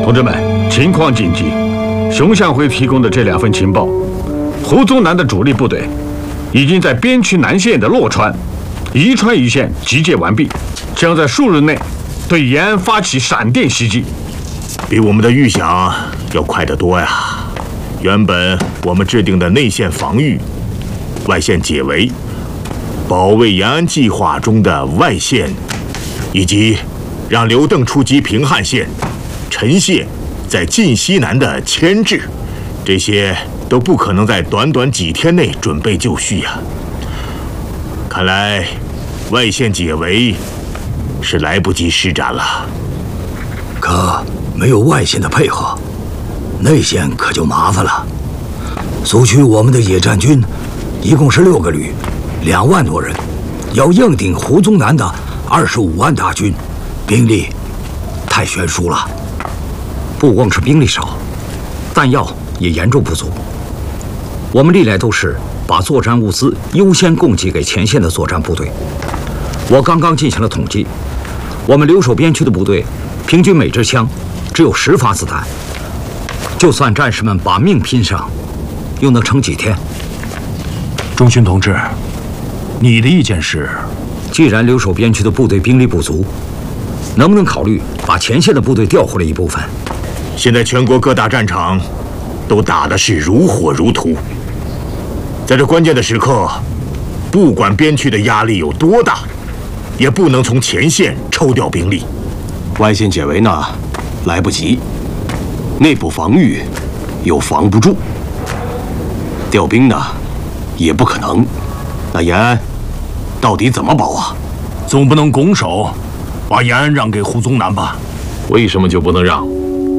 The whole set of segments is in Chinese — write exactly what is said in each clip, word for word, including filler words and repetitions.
同志们，情况紧急。熊向辉提供的这两份情报，胡宗南的主力部队已经在边区南线的洛川、宜川一线集结完毕，将在数日内对延安发起闪电袭击。 比我们的预想要快得多呀！原本我们制定的内线防御、外线解围、保卫延安计划中的外线，以及让刘邓出击平汉线、陈谢在晋西南的牵制，这些都不可能在短短几天内准备就绪呀。看来外线解围是来不及施展了。 可没有外线的配合，内线可就麻烦了。苏区我们的野战军一共是六个旅，两万多人，要硬顶胡宗南的二十五万大军，兵力太悬殊了。 不光是兵力少，弹药也严重不足。我们历来都是把作战物资优先供给给前线的作战部队。我刚刚进行了统计，我们留守边区的部队平均每支枪只有十发子弹，就算战士们把命拼上，又能撑几天？ 中勋同志，你的意见是？ 既然留守边区的部队兵力不足，能不能考虑把前线的部队调回来一部分？ 现在全国各大战场都打的是如火如荼，在这关键的时刻，不管边区的压力有多大，也不能从前线抽调兵力。 外线解围呢，来不及；内部防御又防不住，调兵呢，也不可能。那延安到底怎么保啊？ 总不能拱手把延安让给胡宗南吧？ 为什么就不能让？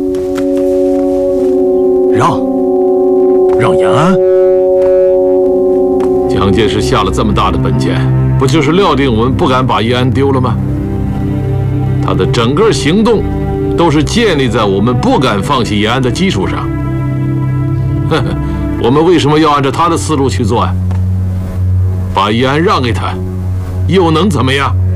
让？让延安？ 蒋介石下了这么大的本钱，不就是料定我们不敢把延安丢了吗？他的整个行动都是建立在我们不敢放弃延安的基础上。呵呵，我们为什么要按照他的思路去做啊？把延安让给他，又能怎么样？